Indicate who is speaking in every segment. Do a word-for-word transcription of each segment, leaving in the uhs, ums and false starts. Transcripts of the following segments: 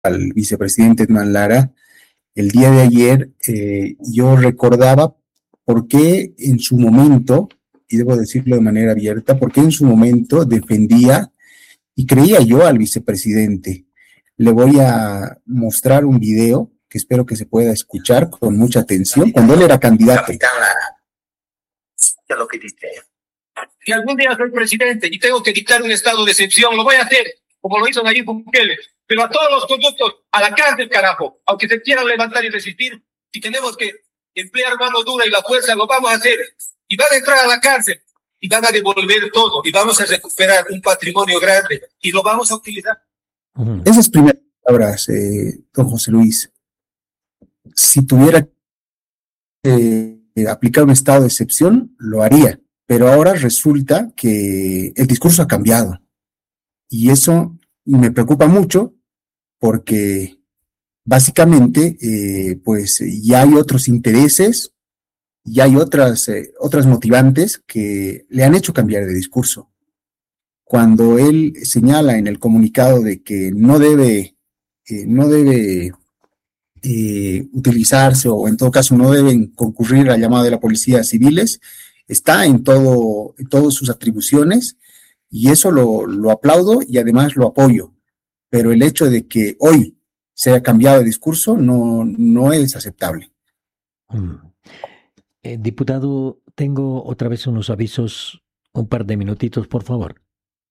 Speaker 1: al vicepresidente Edman Lara, el día de ayer eh, yo recordaba por qué en su momento, y debo decirlo de manera abierta, por qué en su momento defendía y creía yo al vicepresidente. Le voy a mostrar un video que espero que se pueda escuchar con mucha atención, cuando él era candidato.
Speaker 2: Capitán Lara, ya lo que dice. Si algún día soy presidente y tengo que dictar un estado de excepción, lo voy a hacer, como lo hizo Nayib Bukele, pero a todos los conductos, a la cárcel, carajo, aunque se quieran levantar y resistir, si tenemos que emplear mano dura y la fuerza, lo vamos a hacer, y van a entrar a la cárcel, y van a devolver todo, y vamos a recuperar un patrimonio grande, y lo vamos a utilizar.
Speaker 1: Uh-huh. Esas primeras palabras, eh, don José Luis, si tuviera que eh, aplicar un estado de excepción, lo haría, pero ahora resulta que el discurso ha cambiado, y eso me preocupa mucho, porque básicamente, eh, pues ya hay otros intereses, ya hay otras, eh, otras motivantes que le han hecho cambiar de discurso. Cuando él señala en el comunicado de que no debe, eh, no debe eh, utilizarse, o en todo caso no deben concurrir a la llamada de la policía civiles, está en todo, en todas sus atribuciones, y eso lo, lo aplaudo y además lo apoyo. Pero el hecho de que hoy se haya cambiado de discurso no, no es aceptable.
Speaker 3: Mm. Eh, diputado, tengo otra vez unos avisos, un par de minutitos, por favor.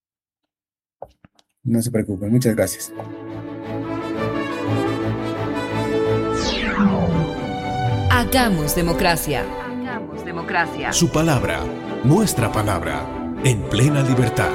Speaker 1: No se preocupe, muchas gracias.
Speaker 4: Hagamos democracia. Hagamos democracia.
Speaker 5: Su palabra, nuestra palabra, en plena libertad.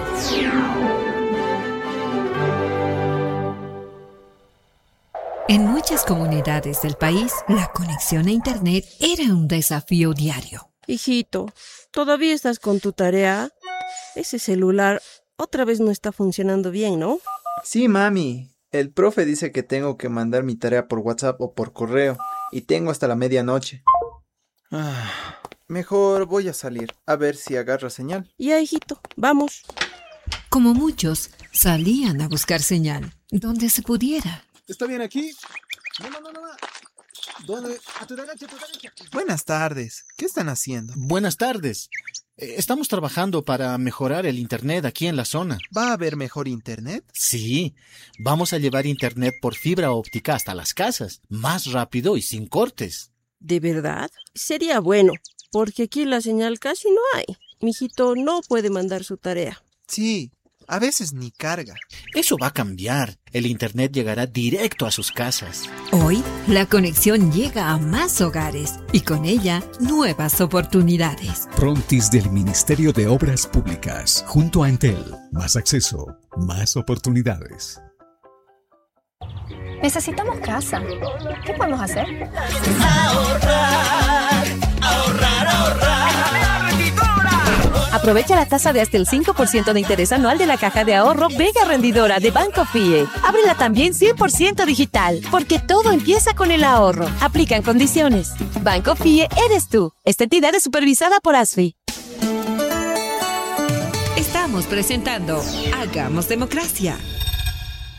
Speaker 4: En muchas comunidades del país, la conexión a Internet era un desafío diario.
Speaker 6: Hijito, ¿todavía estás con tu tarea? Ese celular otra vez no está funcionando bien, ¿no?
Speaker 7: Sí, mami. El profe dice que tengo que mandar mi tarea por WhatsApp o por correo, y tengo hasta la medianoche. Ah, mejor voy a salir, a ver si agarra señal.
Speaker 6: Ya, hijito, vamos.
Speaker 4: Como muchos, salían a buscar señal, donde se pudiera.
Speaker 8: ¿Está bien aquí? No, no, no, no. ¿Dónde? A tu derecha, a tu derecha.
Speaker 7: Buenas tardes. ¿Qué están haciendo?
Speaker 8: Buenas tardes. Eh, estamos trabajando para mejorar el internet aquí en la zona.
Speaker 7: ¿Va a haber mejor internet?
Speaker 8: Sí. Vamos a llevar internet por fibra óptica hasta las casas. Más rápido y sin cortes.
Speaker 6: ¿De verdad? Sería bueno, porque aquí la señal casi no hay. Mijito no puede mandar su tarea.
Speaker 7: Sí. A veces ni carga.
Speaker 8: Eso va a cambiar. El internet llegará directo a sus casas.
Speaker 4: Hoy, la conexión llega a más hogares y con ella, nuevas oportunidades.
Speaker 5: Prontis del Ministerio de Obras Públicas, junto a Entel. Más acceso, más oportunidades.
Speaker 9: Necesitamos casa. ¿Qué podemos hacer?
Speaker 10: Ahorrar, ahorrar, ahorrar.
Speaker 11: Aprovecha la tasa de hasta el cinco por ciento de interés anual de la caja de ahorro Vega Rendidora de Banco Fie. Ábrela también cien por ciento digital, porque todo empieza con el ahorro. Aplican condiciones. Banco Fie eres tú. Esta entidad es supervisada por ASFI.
Speaker 4: Estamos presentando Hagamos Democracia.